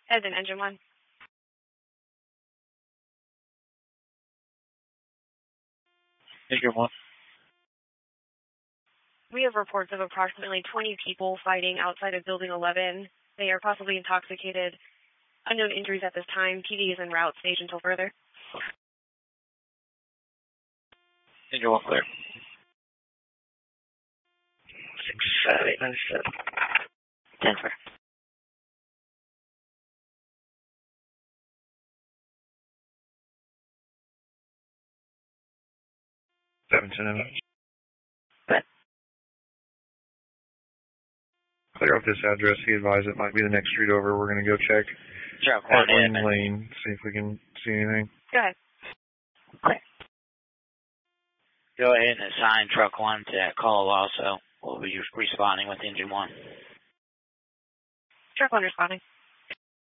As in engine 1. Engine 1. We have reports of approximately 20 people fighting outside of Building 11. They are possibly intoxicated. Unknown injuries at this time. PD is en route. Stage until further. Engine 1 clear. 65897. Denver. Clear up this address. He advised it might be the next street over. We're going to go check Parkland Lane, see if we can see anything. Go ahead. Clear. Go ahead and assign truck 1 to that call also. We'll be responding with engine 1. Truck 1 responding.